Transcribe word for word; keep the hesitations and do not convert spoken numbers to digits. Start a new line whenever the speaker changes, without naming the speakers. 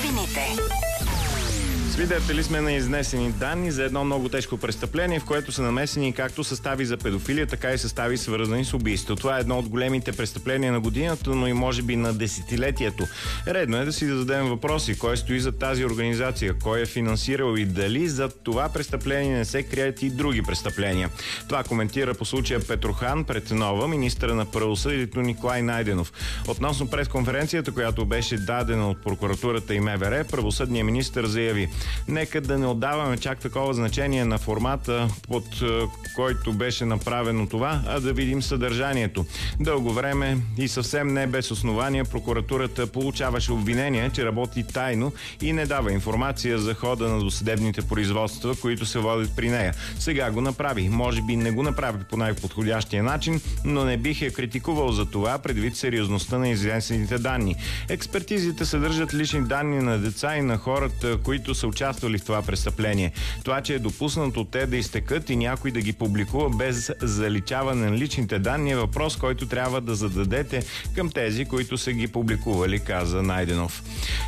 новините.
Свидетели сме на изнесени данни за едно много тежко престъпление, в което са намесени както състави за педофилия, така и състави свързани с убийство. Това е едно от големите престъпления на годината, но и може би на десетилетието. Редно е да си зададем въпроси. Кой стои за тази организация? Кой е финансирал и дали за това престъпление не се крият и други престъпления? Това коментира по случая Петрохан пред Нова министъра на правосъдието Николай Найденов. Относно пресконференцията, която беше дадена от прокуратурата и МВР, правосъдният министър заяви: нека да не отдаваме чак такова значение на формата, под който беше направено това, а да видим съдържанието. Дълго време и съвсем не без основания прокуратурата получаваше обвинения, че работи тайно и не дава информация за хода на досъдебните производства, които се водят при нея. Сега го направи. Може би не го направи по най-подходящия начин, но не бих я критикувал за това, предвид сериозността на изнесените данни. Експертизите съдържат лични данни на деца и на хората, които са участвали в това престъпление. Това, че е допуснато те да изтекат и някой да ги публикува без заличаване на личните данни, е въпрос, който трябва да зададете към тези, които са ги публикували, каза Найденов.